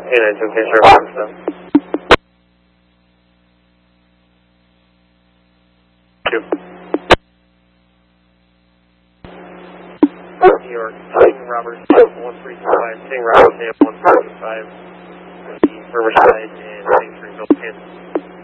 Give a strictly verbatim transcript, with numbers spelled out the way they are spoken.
nine two, can you share with them? Two. New York, King Robert, one three two five, King Robert, one three two five, Riverside, and King Springfield, Kansas.